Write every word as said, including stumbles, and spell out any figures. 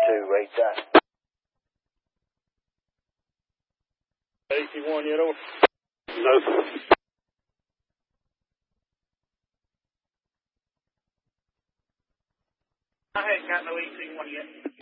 two, read that. eighty-one yet over? No. I ain't got no eighty-one yet.